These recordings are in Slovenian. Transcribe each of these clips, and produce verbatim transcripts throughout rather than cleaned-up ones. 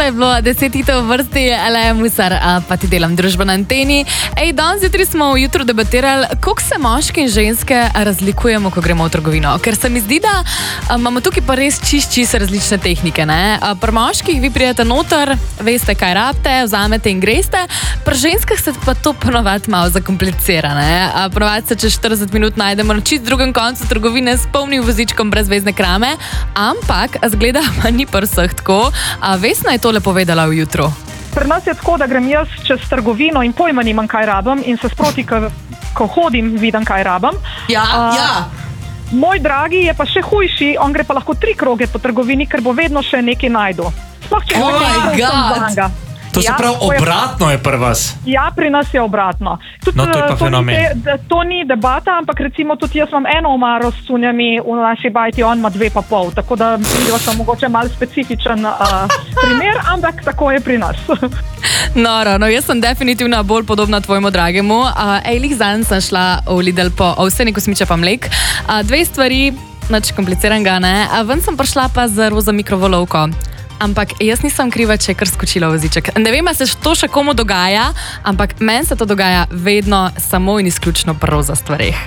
je bilo desetitev v vrsti, Aleja Musar, pa ti delam družbo na Anteni. Ej, danes jutri smo v jutru debatirali, koliko se moški in ženske razlikujemo, ko gremo v trgovino. Ker se mi zdi, da imamo tukaj pa res čist, čist različne tehnike. Ne? Pri moških vi prijete noter, veste, kaj rabite, vzamete in greste. Pri ženskah se pa to ponovadi malo zakomplicira. Ne? Ponovadi se čez štirideset minut najdemo na čist drugem koncu trgovine s polnim vozičkom brezvezne krame, ampak zgleda pa ni pri vseh tako. A Vesna je tole povedala v jutru. Pri nas je tako, da grem jaz čez trgovino in pojma nimam, kaj rabim in se sproti, ko, ko hodim, vidim, kaj rabim. Ja, uh, ja. Moj dragi je pa še hujši, on gre pa lahko tri kroge po trgovini, ker bo vedno še nekaj najdu. Sploh, če Oh my God! To se Ja, pravi, to je- obratno je pri vas. Ja, pri nas je obratno. Tudi, No, to je pa to, ni fenomen. te, da- to ni debata, ampak recimo tudi jaz imam eno omaro s cunjami, v naši bajti on ima dve pa pol, tako da vidimo, sem mogoče malo specifičen uh, primer, ampak tako je pri nas. Noro, no jaz sem definitivno bolj podobna tvojemu dragemu. Uh, ej, lih zanj sem šla v Lidl po ovseni kosmiče pa mlek. Uh, dve stvari, nič kompliciranega, ne. Uh, ven sem prišla pa z roza mikrovalovko. Ampak jaz nisem kriva, če je kar skočila voziček. Ne vem, ali se to še komu dogaja, ampak meni se to dogaja vedno samo in izključno pri roza stvareh.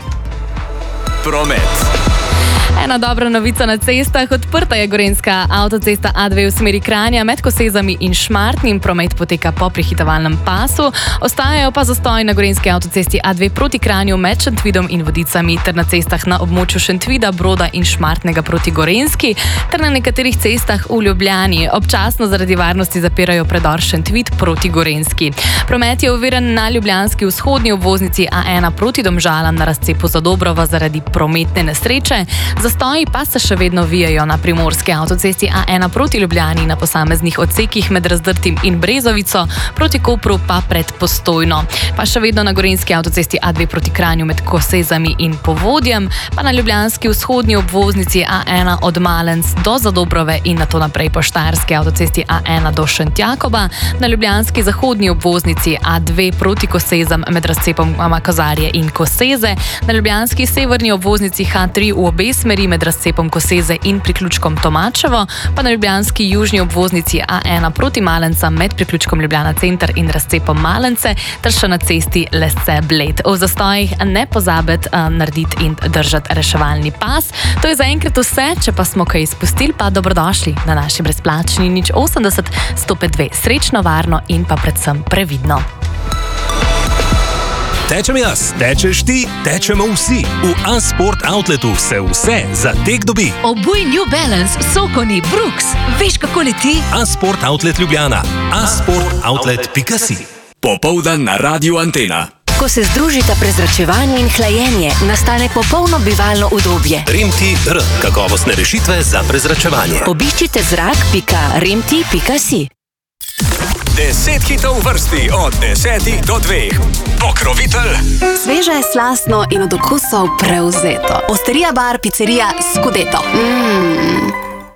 Promet. Ena dobra novica na cestah, odprta je gorenjska avtocesta A dve v smeri Kranja med Kosezami in Šmartnim, promet poteka po prehitovalnem pasu, ostajajo pa zastoji na gorenjski avtocesti A dve proti Kranju med Šentvidom in Vodicami ter na cestah na območju Šentvida, Broda in Šmartnega proti Gorenjski ter na nekaterih cestah v Ljubljani. Občasno zaradi varnosti zapirajo predor Šentvid proti Gorenjski. Promet je oviran na ljubljanski vzhodni obvoznici A ena proti Domžalam na razcepu Zadobrova zaradi prometne nesreče. Zastoji pa se še vedno vijajo na primorski avtocesti A ena proti Ljubljani na posameznih odsekih med Razdrtim in Brezovico, proti Kopru pa pred Postojno. Pa še vedno na gorenjski avtocesti A dve proti Kranju med Kosezami in Povodjem, pa na ljubljanski vzhodni obvoznici A ena od Malenc do Zadobrove in nato naprej po štajerski avtocesti A ena do Šentjakoba, na ljubljanski zahodni obvoznici A dve proti Kosezam med razcepom Kozarje in Koseze, na ljubljanski severni obvoznici H tri v obe smeri med razcepom Koseze in priključkom Tomačevo, pa na ljubljanski južni obvoznici A ena proti Malencam med priključkom Ljubljana center in razcepom Malence ter še na cesti Lesce-Bled. V zastojih ne pozabiti uh, narediti in držati reševalni pas. To je zaenkrat vse, če pa smo kaj izpustili, pa dobrodošli na naši brezplačni nič osemdeset sto pet dve. Srečno, varno in pa predvsem previdno. Tečem jaz, tečeš ti, tečemo vsi. V A-Sport Outletu se vse za tek dobi. Obuj New Balance, Sokoni, Brooks. Veš, kako leti? A-Sport Outlet Ljubljana. a sport outlet pika si. Popoldan na Radiu Antena. Ko se združita prezračevanje in hlajenje, nastane popolno bivalno udobje. Remti R. Kakovostne rešitve za prezračevanje. Obiščite zrak pika remti pika si. Deset hitov v vrsti od desetih do dveh. Pokrovitelj. Sveže, slastno in od okusov prevzeto. Osterija bar, pizzerija Scudetto. Mmm.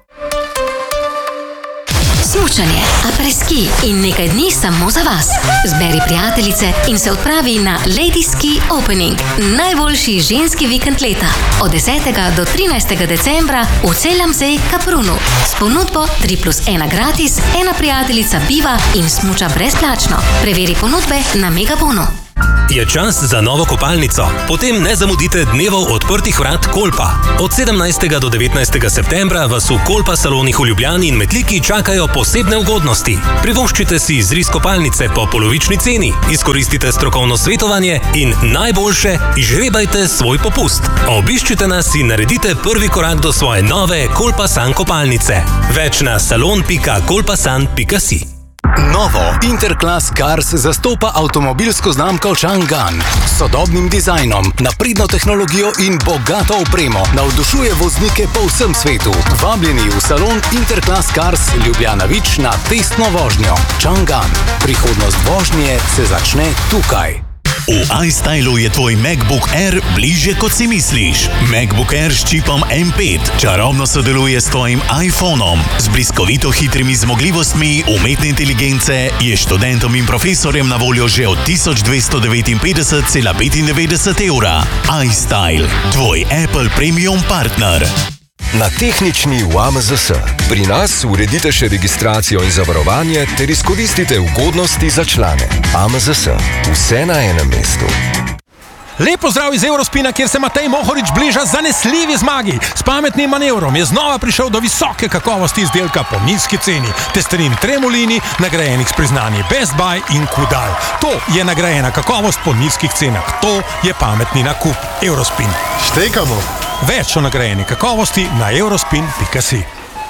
Smučanje, apreski in nekaj dni samo za vas. Zberi prijateljice in se odpravi na Lady Ski Opening, najboljši ženski vikend leta. Od desetega do trinajstega decembra v celem zej Kaprunu. S ponudbo tri plus ena gratis, ena prijateljica piva in smuča brezplačno. Preveri ponudbe na Megabonu. Je čas za novo kopalnico? Potem ne zamudite dnevov odprtih vrat Kolpa. Od sedemnajstega do devetnajstega septembra vas v Kolpa salonih v Ljubljani in Metliki čakajo posebne ugodnosti. Privoščite si izris kopalnice po polovični ceni, izkoristite strokovno svetovanje in najboljše, izžrebajte svoj popust. Obiščite nas in naredite prvi korak do svoje nove Kolpasan kopalnice. Več na salon pika kolpasan pika si. Novo Interclass Cars zastopa avtomobilsko znamko Chang'an. S sodobnim dizajnom, napredno tehnologijo in bogato opremo navdušuje voznike po vsem svetu. Vabljeni v salon Interclass Cars Ljubljana Vič na testno vožnjo. Chang'an. Prihodnost vožnje se začne tukaj. V iStylu je tvoj MacBook Air bližje, kot si misliš. MacBook Air s čipom M pet čarobno sodeluje s tvojim iPhonom. Z bliskovito hitrimi zmogljivostmi umetne inteligence je študentom in profesorjem na voljo že od tisoč dvesto devetinpetdeset celih petindevetdeset evra. iStyle, tvoj Apple Premium partner. na tehnični v A M Z S. Pri nas uredite še registracijo in zavarovanje ter izkoristite ugodnosti za člane. A M Z S. Vse na enem mestu. Lep pozdrav iz Eurospina, kjer se Matej Mohorič bliža zanesljivi zmagi. S pametnim manevrom je znova prišel do visoke kakovosti izdelka po nizki ceni. Testerin Tremolini, nagrajenih s priznanji Best Buy in Kudal. To je nagrajena kakovost po nizkih cenah. To je pametni nakup. Eurospin. Štekamo. Več o nagrajeni kakovosti na eurospin pika si.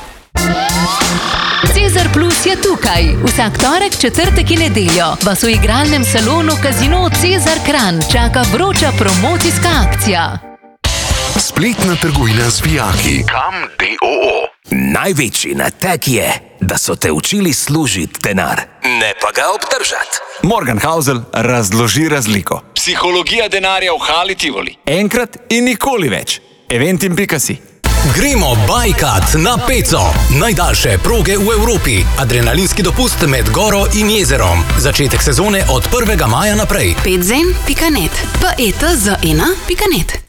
Cezar Plus je tukaj. Vsak torek, četrtek in nedeljo vas v igralnem salonu Casino Cezar Kranj čaka vroča promocijska akcija. Spletna trgovina z vijaki. Kam D O O. Največji nateg je, da so te učili služiti denar, ne pa ga obdržati. Morgan Housel razloži razliko. Psihologija denarja v Hali Tivoli. Enkrat in nikoli več. eventim pika si. Gremo bajkat na Peco. Najdaljše proge v Evropi. Adrenalinski dopust med goro in jezerom. Začetek sezone od prvega maja naprej. petzen pika net. P E T Z ena pika net.